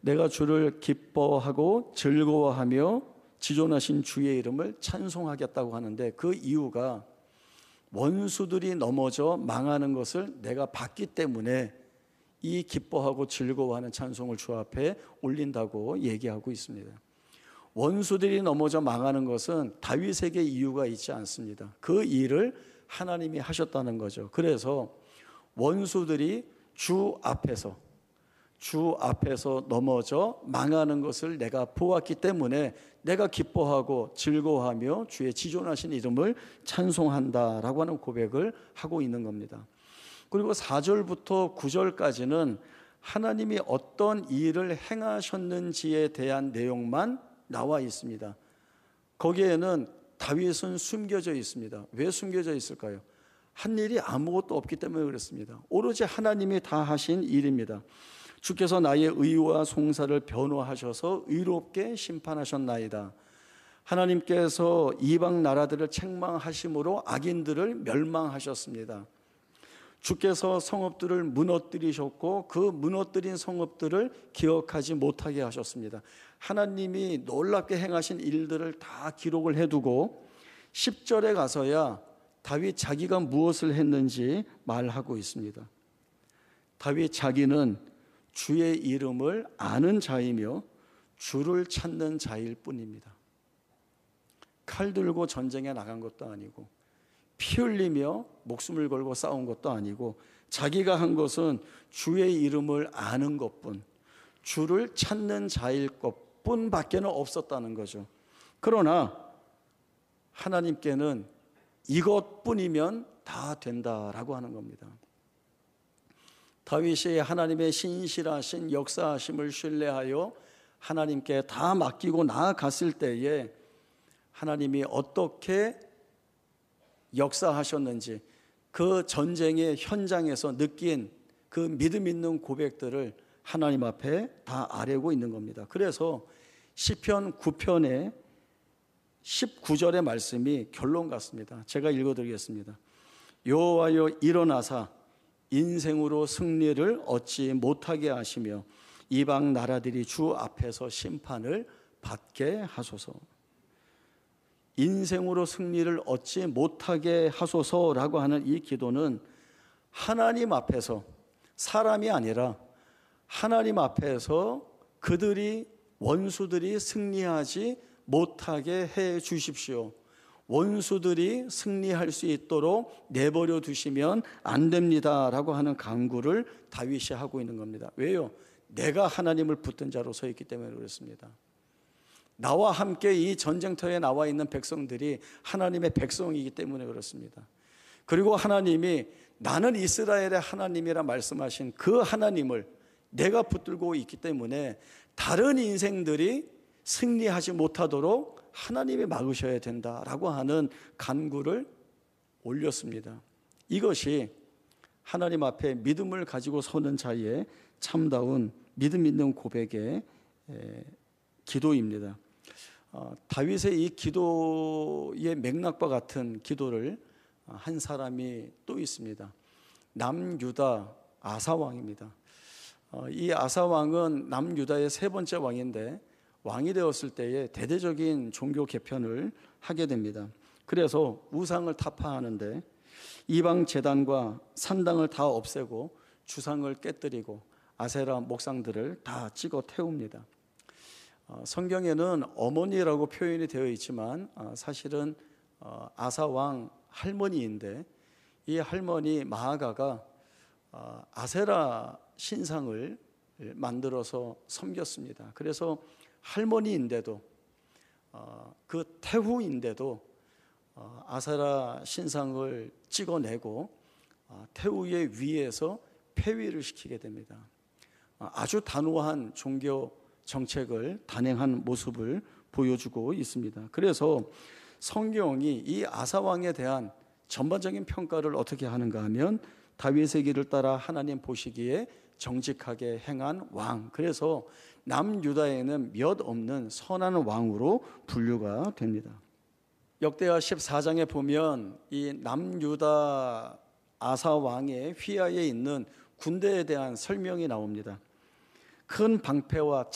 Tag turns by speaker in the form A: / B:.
A: 내가 주를 기뻐하고 즐거워하며 지존하신 주의 이름을 찬송하겠다고 하는데, 그 이유가 원수들이 넘어져 망하는 것을 내가 봤기 때문에 이 기뻐하고 즐거워하는 찬송을 주 앞에 올린다고 얘기하고 있습니다. 원수들이 넘어져 망하는 것은 다윗에게 이유가 있지 않습니다. 그 일을 하나님이 하셨다는 거죠. 그래서 원수들이 주 앞에서 넘어져 망하는 것을 내가 보았기 때문에 내가 기뻐하고 즐거워하며 주의 지존하신 이름을 찬송한다라고 하는 고백을 하고 있는 겁니다. 그리고 4절부터 9절까지는 하나님이 어떤 일을 행하셨는지에 대한 내용만 나와 있습니다. 거기에는 다윗은 숨겨져 있습니다. 왜 숨겨져 있을까요? 한 일이 아무것도 없기 때문에 그렇습니다. 오로지 하나님이 다 하신 일입니다. 주께서 나의 의와 송사를 변호하셔서 의롭게 심판하셨나이다. 하나님께서 이방 나라들을 책망하심으로 악인들을 멸망하셨습니다. 주께서 성읍들을 무너뜨리셨고 그 무너뜨린 성읍들을 기억하지 못하게 하셨습니다. 하나님이 놀랍게 행하신 일들을 다 기록을 해두고 10절에 가서야 다윗 자기가 무엇을 했는지 말하고 있습니다. 다윗 자기는 주의 이름을 아는 자이며 주를 찾는 자일 뿐입니다. 칼 들고 전쟁에 나간 것도 아니고 피 흘리며 목숨을 걸고 싸운 것도 아니고 자기가 한 것은 주의 이름을 아는 것뿐, 주를 찾는 자일 것뿐 밖에는 없었다는 거죠. 그러나 하나님께는 이것뿐이면 다 된다라고 하는 겁니다. 다윗이 하나님의 신실하신 역사하심을 신뢰하여 하나님께 다 맡기고 나아갔을 때에 하나님이 어떻게 역사하셨는지 그 전쟁의 현장에서 느낀 그 믿음 있는 고백들을 하나님 앞에 다 아뢰고 있는 겁니다. 그래서 시편 9편의 19절의 말씀이 결론 같습니다. 제가 읽어드리겠습니다. 여호와여 일어나사 인생으로 승리를 얻지 못하게 하시며 이방 나라들이 주 앞에서 심판을 받게 하소서. 인생으로 승리를 얻지 못하게 하소서라고 하는 이 기도는 하나님 앞에서, 사람이 아니라 하나님 앞에서 원수들이 승리하지 못하게 해 주십시오. 원수들이 승리할 수 있도록 내버려 두시면 안 됩니다라고 하는 간구를 다윗이 하고 있는 겁니다. 왜요? 내가 하나님을 붙든 자로 서 있기 때문에 그렇습니다. 나와 함께 이 전쟁터에 나와 있는 백성들이 하나님의 백성이기 때문에 그렇습니다. 그리고 하나님이 나는 이스라엘의 하나님이라 말씀하신 그 하나님을 내가 붙들고 있기 때문에 다른 인생들이 승리하지 못하도록 하나님이 막으셔야 된다라고 하는 간구를 올렸습니다. 이것이 하나님 앞에 믿음을 가지고 서는 자의 참다운 믿음 있는 고백의 기도입니다. 다윗의 이 기도의 맥락과 같은 기도를 한 사람이 또 있습니다. 남유다 아사왕입니다. 이 아사왕은 남유다의 세 번째 왕인데 왕이 되었을 때에 대대적인 종교 개편을 하게 됩니다. 그래서 우상을 타파하는데 이방 제단과 산당을 다 없애고 주상을 깨뜨리고 아세라 목상들을 다 찍어 태웁니다. 성경에는 어머니라고 표현이 되어 있지만 사실은 아사왕 할머니인데 이 할머니 마아가가 아세라 신상을 만들어서 섬겼습니다. 그래서 할머니인데도 그 태후인데도 아세라 신상을 찍어내고 태후의 위에서 폐위를 시키게 됩니다. 아주 단호한 종교 정책을 단행한 모습을 보여주고 있습니다. 그래서 성경이 이 아사왕에 대한 전반적인 평가를 어떻게 하는가 하면 다윗의 길을 따라 하나님 보시기에 정직하게 행한 왕, 그래서 남유다에는 몇 없는 선한 왕으로 분류가 됩니다. 역대하 14장에 보면 이 남유다 아사 왕의 휘하에 있는 군대에 대한 설명이 나옵니다. 큰 방패와